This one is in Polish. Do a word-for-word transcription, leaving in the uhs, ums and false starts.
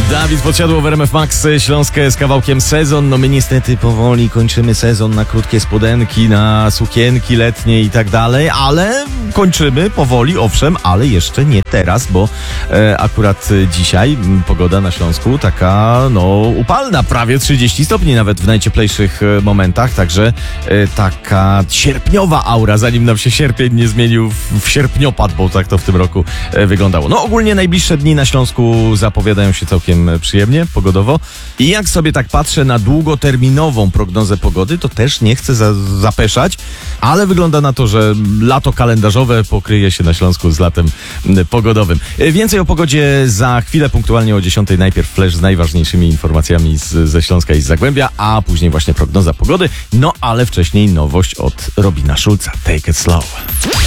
Dawid Podsiadło w R M F Max Śląskie z kawałkiem Sezon. No my niestety powoli kończymy sezon na krótkie spodenki, na sukienki letnie i tak dalej, ale kończymy powoli, owszem, ale jeszcze nie teraz, bo e, akurat dzisiaj pogoda na Śląsku taka, no, upalna, prawie trzydzieści stopni nawet w najcieplejszych momentach, także e, taka sierpniowa aura, zanim nam się sierpień nie zmienił w, w sierpniopad, bo tak to w tym roku e, wyglądało. No ogólnie najbliższe dni na Śląsku zapowiadają się całkiem przyjemnie, pogodowo. I jak sobie tak patrzę na długoterminową prognozę pogody, to też nie chcę za- zapeszać, ale wygląda na to, że lato kalendarzowe pokryje się na Śląsku z latem pogodowym. Więcej o pogodzie za chwilę, punktualnie o dziesiątej. Najpierw flash z najważniejszymi informacjami z, ze Śląska i z Zagłębia, a później właśnie prognoza pogody. No ale wcześniej nowość od Robina Schulza. Take it slow.